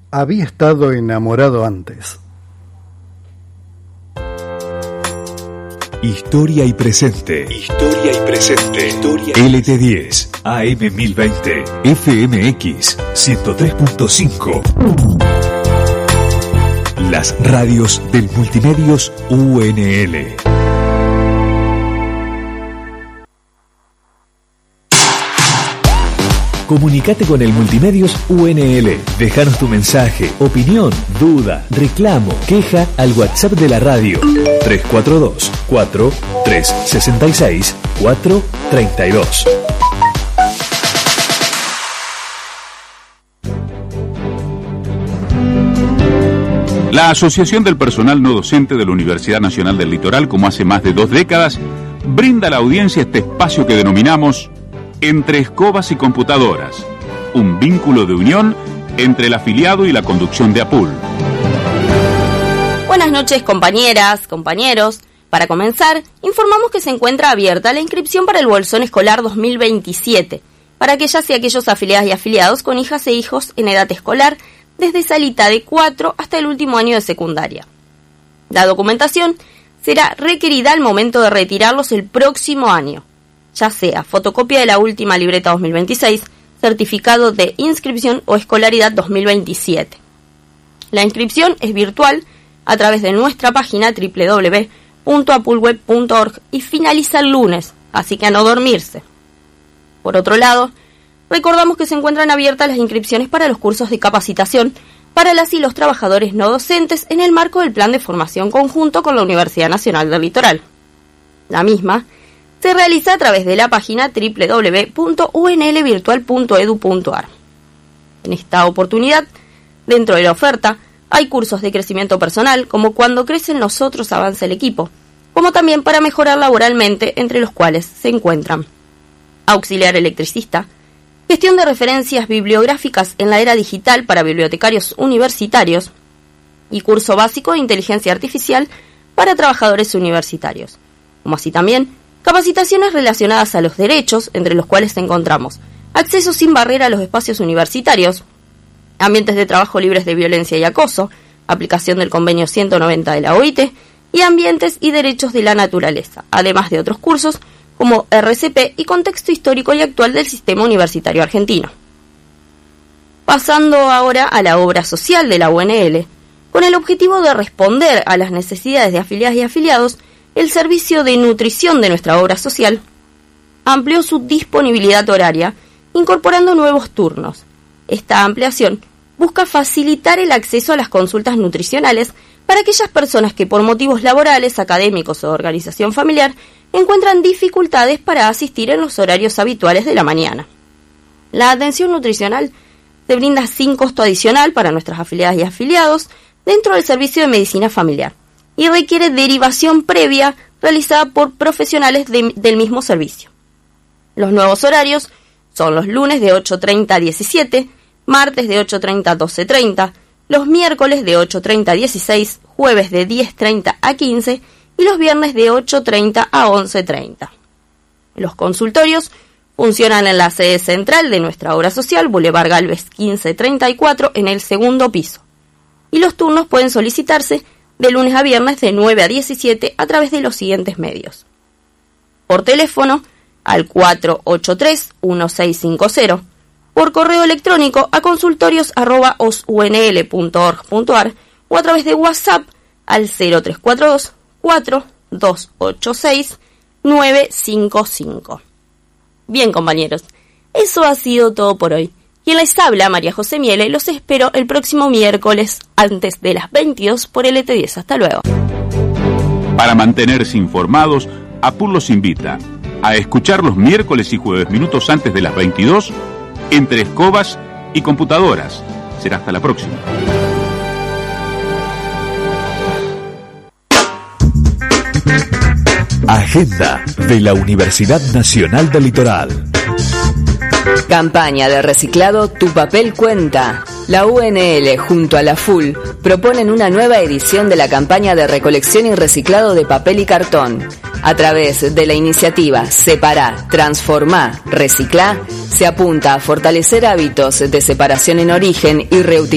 Había estado enamorado antes. Historia y presente. Historia y presente. LT10, AM 1020, FMX 103.5. Las radios del Multimedios UNL. Comunicate con el Multimedios UNL. Déjanos tu mensaje, opinión, duda, reclamo, queja al WhatsApp de la radio 342-4366-432. La Asociación del Personal No Docente de la Universidad Nacional del Litoral, como hace más de 2 décadas, brinda a la audiencia este espacio que denominamos Entre Escobas y Computadoras, un vínculo de unión entre el afiliado y la conducción de APUL. Buenas noches, compañeras, compañeros. Para comenzar, informamos que se encuentra abierta la inscripción para el Bolsón Escolar 2027, para aquellas y aquellos afiliadas y afiliados con hijas e hijos en edad escolar, desde salita de 4 hasta el último año de secundaria. La documentación será requerida al momento de retirarlos el próximo año, ya sea fotocopia de la última libreta 2026, certificado de inscripción o escolaridad 2027. La inscripción es virtual a través de nuestra página www.apulweb.org y finaliza el lunes, así que a no dormirse. Por otro lado, recordamos que se encuentran abiertas las inscripciones para los cursos de capacitación para las y los trabajadores no docentes en el marco del Plan de Formación Conjunto con la Universidad Nacional del Litoral. La misma se realiza a través de la página www.unlvirtual.edu.ar. En esta oportunidad, dentro de la oferta, hay cursos de crecimiento personal, como Cuando crecen nosotros avanza el equipo, como también para mejorar laboralmente, entre los cuales se encuentran auxiliar electricista, gestión de referencias bibliográficas en la era digital para bibliotecarios universitarios y curso básico de inteligencia artificial para trabajadores universitarios, como así también capacitaciones relacionadas a los derechos, entre los cuales encontramos acceso sin barrera a los espacios universitarios, ambientes de trabajo libres de violencia y acoso, aplicación del convenio 190 de la OIT y ambientes y derechos de la naturaleza, además de otros cursos como RCP y contexto histórico y actual del sistema universitario argentino. Pasando ahora a la obra social de la UNL, con el objetivo de responder a las necesidades de afiliadas y afiliados, el servicio de nutrición de nuestra obra social amplió su disponibilidad horaria, incorporando nuevos turnos. Esta ampliación busca facilitar el acceso a las consultas nutricionales para aquellas personas que por motivos laborales, académicos o de organización familiar encuentran dificultades para asistir en los horarios habituales de la mañana. La atención nutricional se brinda sin costo adicional para nuestras afiliadas y afiliados dentro del servicio de medicina familiar y requiere derivación previa realizada por profesionales del mismo servicio. Los nuevos horarios son los lunes de 8:30 a 17, martes de 8:30 a 12:30, los miércoles de 8:30 a 16, jueves de 10:30 a 15 y los viernes de 8:30 a 11:30. Los consultorios funcionan en la sede central de nuestra obra social, Boulevard Galvez 1534, en el segundo piso. Y los turnos pueden solicitarse de lunes a viernes de 9 a 17 a través de los siguientes medios. Por teléfono al 483-1650, por correo electrónico a consultorios@osunl.org.ar o a través de WhatsApp al 0342 4286 955. Bien, compañeros, eso ha sido todo por hoy. Quien les habla, María José Miele, los espero el próximo miércoles antes de las 22 por LT10. Hasta luego. Para mantenerse informados, APUL los invita a escuchar los miércoles y jueves minutos antes de las 22 Entre Escobas y Computadoras. Será hasta la próxima. Agenda de la Universidad Nacional del Litoral. Campaña de reciclado Tu Papel Cuenta. La UNL junto a la FUL proponen una nueva edición de la campaña de recolección y reciclado de papel y cartón. A través de la iniciativa Separá, Transformá, Reciclá, se apunta a fortalecer hábitos de separación en origen y reutilización